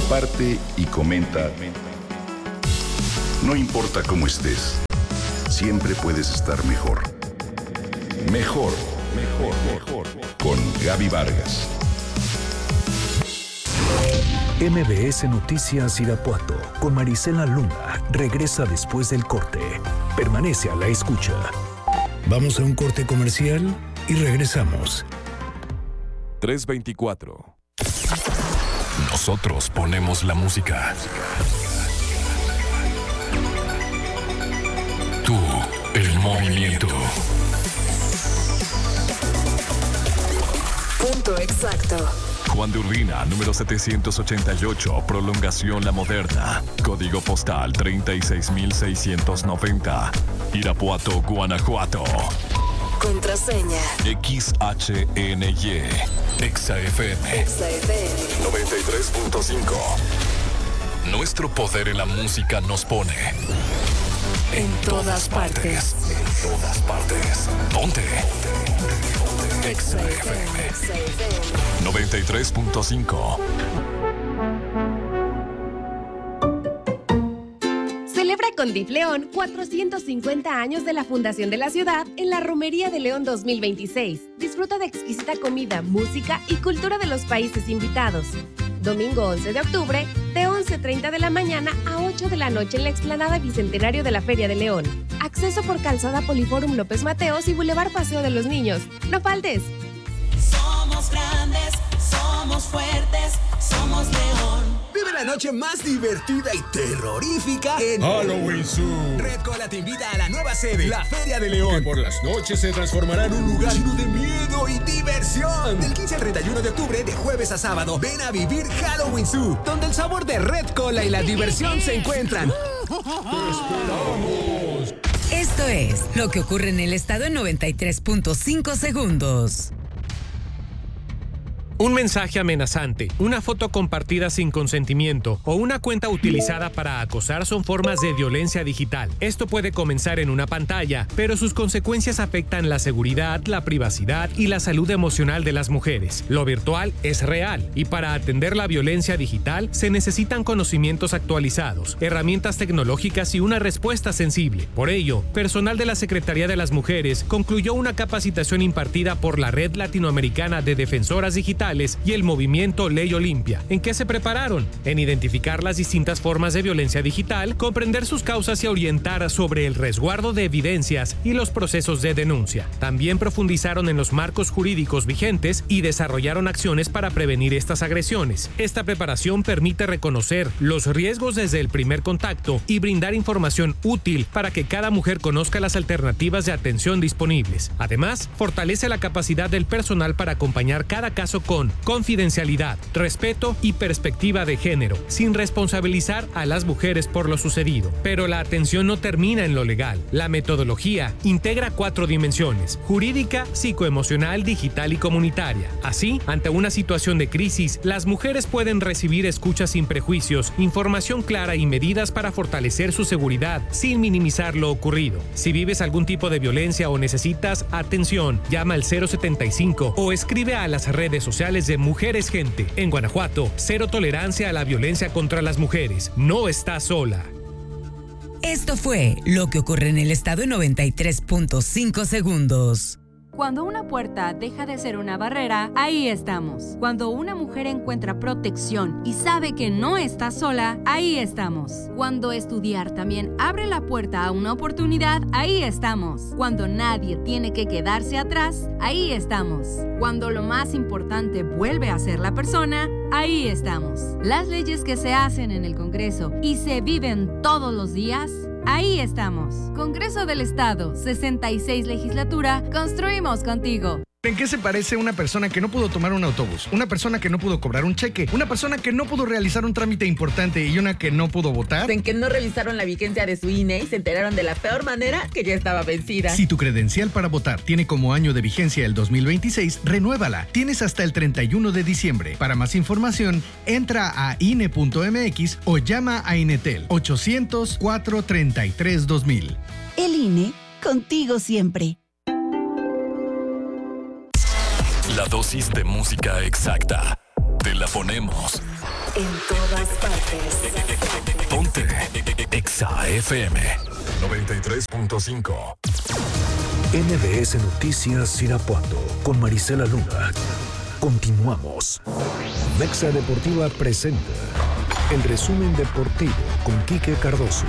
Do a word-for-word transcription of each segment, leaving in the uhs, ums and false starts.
Comparte y comenta. No importa cómo estés, siempre puedes estar mejor. Mejor, mejor, mejor. Con Gaby Vargas. M B S Noticias Irapuato con Marisela Luna regresa después del corte. Permanece a la escucha. Vamos a un corte comercial y regresamos. tres veinticuatro. Nosotros ponemos la música. Tú, el movimiento. Punto exacto. Juan de Urbina, número setecientos ochenta y ocho, Prolongación La Moderna. Código postal treinta y seis mil seiscientos noventa. Irapuato, Guanajuato. Contraseña. X H N Y. Exa F M. Exa F M. noventa y tres punto cinco. Nuestro poder en la música nos pone en todas partes. En todas partes. Ponte. Exa F M. noventa y tres punto cinco. Celebra con D I F León cuatrocientos cincuenta años de la fundación de la ciudad en la Romería de León dos mil veintiséis. Disfruta de exquisita comida, música y cultura de los países invitados. Domingo once de octubre, de once treinta de la mañana a ocho de la noche en la explanada Bicentenario de la Feria de León. Acceso por Calzada Poliforum López Mateos y Boulevard Paseo de los Niños. ¡No faltes! Somos grandes, somos fuertes, somos León. Vive la noche más divertida y terrorífica en Halloween Zoo. Red Cola te invita a la nueva sede, la Feria de León, que por las noches se transformará en un lugar lleno de miedo y diversión. Del quince al treinta y uno de octubre, de jueves a sábado, ven a vivir Halloween Zoo, donde el sabor de Red Cola y la diversión se encuentran. ¡Te esperamos! Esto es lo que ocurre en el estado en noventa y tres punto cinco segundos. Un mensaje amenazante, una foto compartida sin consentimiento o una cuenta utilizada para acosar son formas de violencia digital. Esto puede comenzar en una pantalla, pero sus consecuencias afectan la seguridad, la privacidad y la salud emocional de las mujeres. Lo virtual es real y para atender la violencia digital se necesitan conocimientos actualizados, herramientas tecnológicas y una respuesta sensible. Por ello, personal de la Secretaría de las Mujeres concluyó una capacitación impartida por la Red Latinoamericana de Defensoras Digitales y el movimiento Ley Olimpia. ¿En qué se prepararon? En identificar las distintas formas de violencia digital, comprender sus causas y orientar sobre el resguardo de evidencias y los procesos de denuncia. También profundizaron en los marcos jurídicos vigentes y desarrollaron acciones para prevenir estas agresiones. Esta preparación permite reconocer los riesgos desde el primer contacto y brindar información útil para que cada mujer conozca las alternativas de atención disponibles. Además, fortalece la capacidad del personal para acompañar cada caso con con confidencialidad, respeto y perspectiva de género, sin responsabilizar a las mujeres por lo sucedido. Pero la atención no termina en lo legal. La metodología integra cuatro dimensiones: jurídica, psicoemocional, digital y comunitaria. Así, ante una situación de crisis, las mujeres pueden recibir escucha sin prejuicios, información clara y medidas para fortalecer su seguridad, sin minimizar lo ocurrido. Si vives algún tipo de violencia o necesitas atención, llama al cero setenta y cinco o escribe a las redes sociales de Mujeres Gente. En Guanajuato, cero tolerancia a la violencia contra las mujeres. No estás sola. Esto fue lo que ocurre en el estado en noventa y tres punto cinco segundos. Cuando una puerta deja de ser una barrera, ahí estamos. Cuando una mujer encuentra protección y sabe que no está sola, ahí estamos. Cuando estudiar también abre la puerta a una oportunidad, ahí estamos. Cuando nadie tiene que quedarse atrás, ahí estamos. Cuando lo más importante vuelve a ser la persona, ahí estamos. Las leyes que se hacen en el Congreso y se viven todos los días, ahí estamos. Congreso del Estado, sesenta y seis Legislatura, construimos contigo. ¿En qué se parece una persona que no pudo tomar un autobús? Una persona que no pudo cobrar un cheque, una persona que no pudo realizar un trámite importante y una que no pudo votar. En que no revisaron la vigencia de su I N E y se enteraron de la peor manera que ya estaba vencida. Si tu credencial para votar tiene como año de vigencia el dos mil veintiséis, renuévala. Tienes hasta el treinta y uno de diciembre. Para más información, entra a I N E punto M X o llama a Inetel ochocientos, cuatrocientos treinta y tres, dos mil. El I N E, contigo siempre. La dosis de música exacta. De la ponemos en todas partes. Ponte Exa F M noventa y tres punto cinco. M B S Noticias Irapuato con Marisela Luna. Continuamos. Mexa Deportiva presenta el resumen deportivo con Quique Cardoso.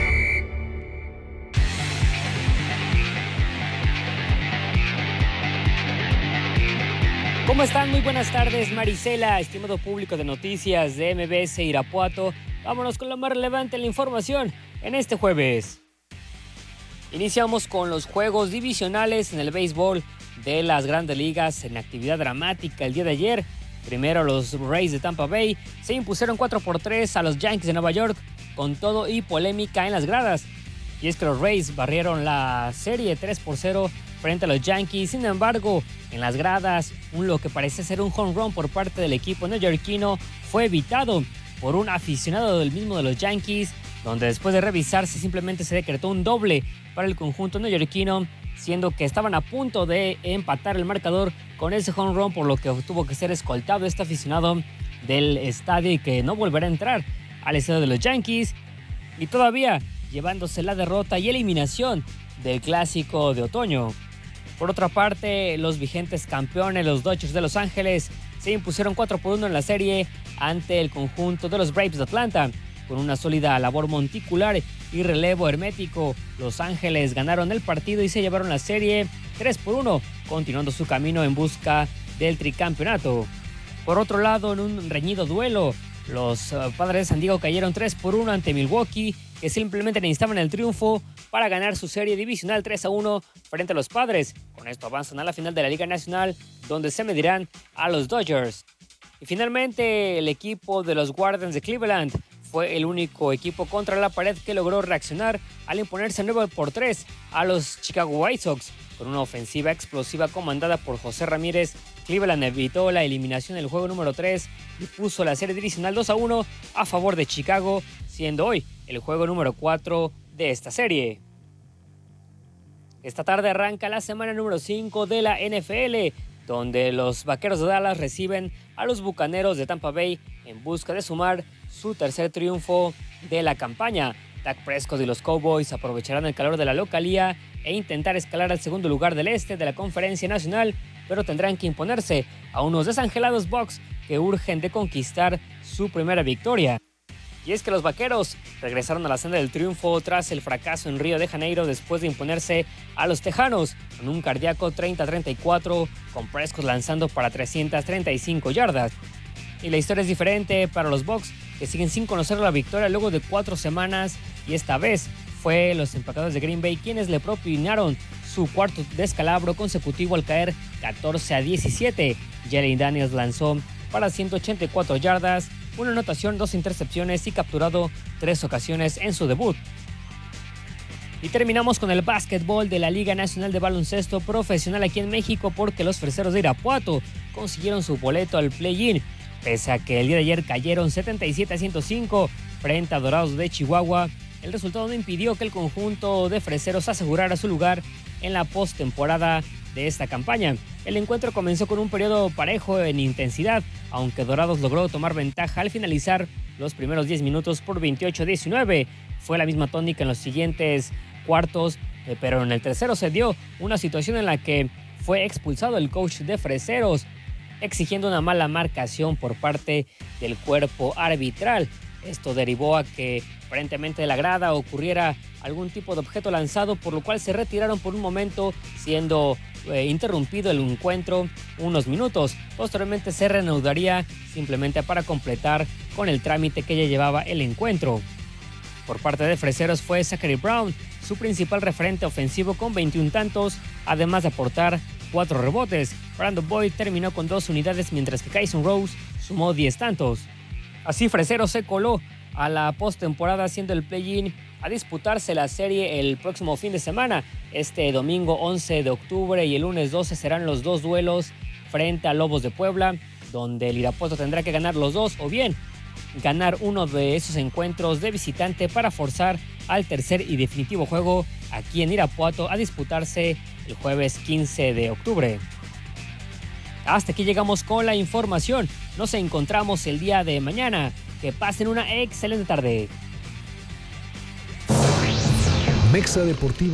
¿Cómo están? Muy buenas tardes, Marisela, estimado público de noticias de M B S Irapuato. Vámonos con lo más relevante en la información en este jueves. Iniciamos con los juegos divisionales en el béisbol de las Grandes Ligas en actividad dramática el día de ayer. Primero los Rays de Tampa Bay se impusieron cuatro por tres a los Yankees de Nueva York con todo y polémica en las gradas. Y es que los Rays barrieron la serie tres por cero frente a los Yankees. Sin embargo, en las gradas, un lo que parece ser un home run por parte del equipo neoyorquino fue evitado por un aficionado del mismo de los Yankees, donde después de revisarse simplemente se decretó un doble para el conjunto neoyorquino, siendo que estaban a punto de empatar el marcador con ese home run, por lo que tuvo que ser escoltado este aficionado del estadio y que no volverá a entrar al estadio de los Yankees, y todavía llevándose la derrota y eliminación del clásico de otoño. Por otra parte, los vigentes campeones, los Dodgers de Los Ángeles, se impusieron cuatro por uno en la serie ante el conjunto de los Braves de Atlanta. Con una sólida labor monticular y relevo hermético, Los Ángeles ganaron el partido y se llevaron la serie tres por uno, continuando su camino en busca del tricampeonato. Por otro lado, en un reñido duelo, los uh, Padres de San Diego cayeron tres por uno ante Milwaukee, que simplemente necesitaban el triunfo para ganar su serie divisional tres a uno frente a los Padres. Con esto avanzan a la final de la Liga Nacional, donde se medirán a los Dodgers. Y finalmente, el equipo de los Guardians de Cleveland fue el único equipo contra la pared que logró reaccionar al imponerse nueve por tres a los Chicago White Sox. Con una ofensiva explosiva comandada por José Ramírez, Cleveland evitó la eliminación del juego número tres y puso la serie divisional dos a uno a favor de Chicago, siendo hoy el juego número cuatro de esta serie. Esta tarde arranca la semana número cinco de la N F L, donde los Vaqueros de Dallas reciben a los Bucaneros de Tampa Bay en busca de sumar su tercer triunfo de la campaña. Dak Prescott y los Cowboys aprovecharán el calor de la localía e intentar escalar al segundo lugar del este de la Conferencia Nacional, pero tendrán que imponerse a unos desangelados Bucs que urgen de conquistar su primera victoria. Y es que los Vaqueros regresaron a la senda del triunfo tras el fracaso en Río de Janeiro después de imponerse a los Tejanos en un cardíaco treinta a treinta y cuatro, con Prescott lanzando para trescientas treinta y cinco yardas. Y la historia es diferente para los Bucs, que siguen sin conocer la victoria luego de cuatro semanas, y esta vez fue los empacadores de Green Bay quienes le propinaron su cuarto descalabro consecutivo al caer catorce a diecisiete. Jalen Daniels lanzó para ciento ochenta y cuatro yardas, una anotación, dos intercepciones y capturado tres ocasiones en su debut. Y terminamos con el básquetbol de la Liga Nacional de Baloncesto Profesional aquí en México, porque los Freseros de Irapuato consiguieron su boleto al play-in, pese a que el día de ayer cayeron setenta y siete a ciento cinco frente a Dorados de Chihuahua. El resultado no impidió que el conjunto de Freseros asegurara su lugar en la postemporada de esta campaña. El encuentro comenzó con un periodo parejo en intensidad, aunque Dorados logró tomar ventaja al finalizar los primeros diez minutos por veintiocho a diecinueve. Fue la misma tónica en los siguientes cuartos, eh, pero en el tercero se dio una situación en la que fue expulsado el coach de Freseros, exigiendo una mala marcación por parte del cuerpo arbitral. Esto derivó a que aparentemente de la grada ocurriera algún tipo de objeto lanzado, por lo cual se retiraron por un momento, siendo eh, interrumpido el encuentro unos minutos. Posteriormente se reanudaría simplemente para completar con el trámite que ya llevaba el encuentro. Por parte de Freseros fue Zachary Brown, su principal referente ofensivo, con veintiún tantos, además de aportar cuatro rebotes. Brandon Boyd terminó con dos unidades, mientras que Kyson Rose sumó diez tantos. Así Freseros se coló a la postemporada, haciendo el play-in a disputarse la serie el próximo fin de semana. Este domingo once de octubre y el lunes doce serán los dos duelos frente a Lobos de Puebla, donde el Irapuato tendrá que ganar los dos o bien ganar uno de esos encuentros de visitante para forzar al tercer y definitivo juego aquí en Irapuato a disputarse el jueves quince de octubre. Hasta aquí llegamos con la información. Nos encontramos el día de mañana. Que pasen una excelente tarde. Mexa Deportiva.